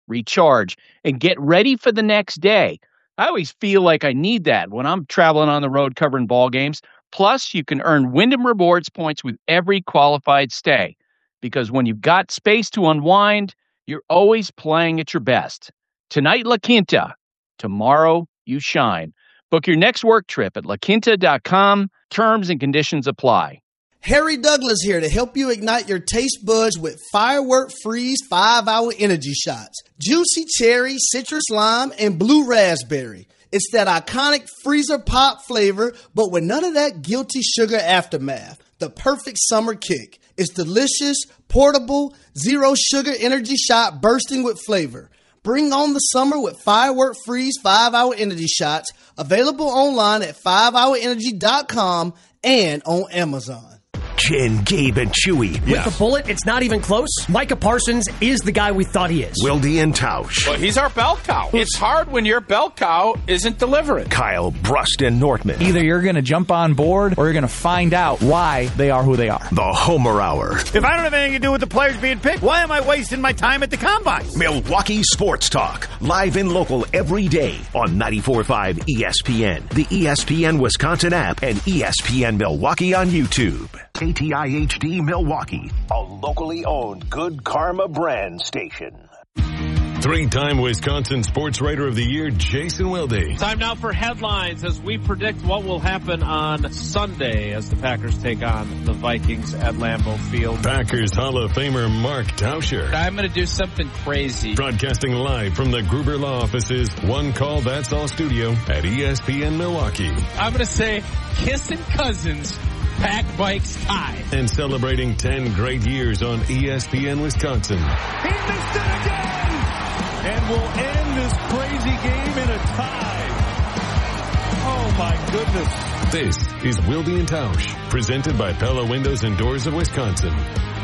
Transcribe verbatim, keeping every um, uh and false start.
recharge, and get ready for the next day. I always feel like I need that when I'm traveling on the road covering ball games. Plus, you can earn Wyndham Rewards points with every qualified stay. Because when you've got space to unwind, you're always playing at your best. Tonight, La Quinta. Tomorrow, you shine. Book your next work trip at la quinta dot com. Terms and conditions apply. Harry Douglas here to help you ignite your taste buds with Firework Freeze five hour Energy Shots. Juicy cherry, citrus lime, and blue raspberry. It's that iconic freezer pop flavor, but with none of that guilty sugar aftermath. The perfect summer kick. It's delicious, portable, zero sugar energy shot bursting with flavor. Bring on the summer with Firework Freeze five hour Energy Shots. Available online at five hour energy dot com and on Amazon. Jen, Gabe, and Chewy. With the bullet, it's not even close. Micah Parsons is the guy we thought he is. Wilde and Tausch. Well, he's our bell cow. It's hard when your bell cow isn't delivering. Kyle, Brust, and Nortman. Either you're going to jump on board or you're going to find out why they are who they are. The Homer Hour. If I don't have anything to do with the players being picked, why am I wasting my time at the Combine? Milwaukee Sports Talk. Live and local every day on ninety-four point five E S P N, the E S P N Wisconsin app, and E S P N Milwaukee on YouTube. K T I H D Milwaukee, a locally owned Good Karma brand station. Three-time Wisconsin Sports Writer of the Year, Jason Wilde. Time now for headlines as we predict what will happen on Sunday as the Packers take on the Vikings at Lambeau Field. Packers Hall of Famer Mark Tauscher. I'm going to do something crazy. Broadcasting live from the Gruber Law Office's One Call That's All studio at E S P N Milwaukee. I'm going to say kissing cousins. Pack Bikes tie. And celebrating ten great years on E S P N Wisconsin. He missed it again! And will end this crazy game in a tie. Oh my goodness. This is Wilde and Tausch, presented by Pella Windows and Doors of Wisconsin.